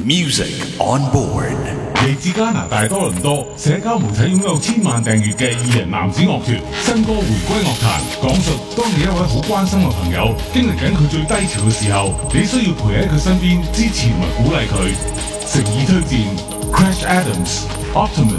Music on board。 嚟自加拿大多倫多，社交媒體擁有千萬訂閱嘅二人男子樂團，新歌回歸樂壇，講述當你一位好關心嘅朋友經歷緊佢最低潮嘅時候，你需要陪喺佢身邊支持同埋鼓勵佢。誠意推薦 Crash Adams、Optimus